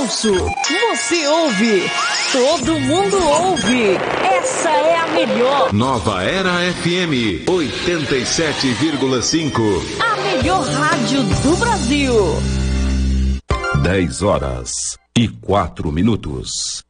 bolso. Você ouve, todo mundo ouve. Essa é a melhor. Nova Era FM 87,5. A melhor rádio do Brasil. 10 horas e 4 minutos.